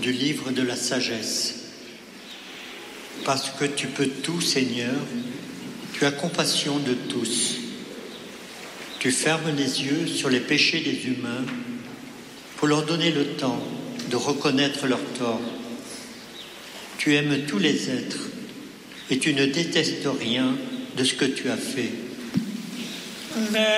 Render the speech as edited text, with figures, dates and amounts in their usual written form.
du livre de la sagesse. Parce que tu peux tout, Seigneur, tu as compassion de tous. Tu fermes les yeux sur les péchés des humains pour leur donner le temps de reconnaître leurs torts. Tu aimes tous les êtres et tu ne détestes rien de ce que tu as fait.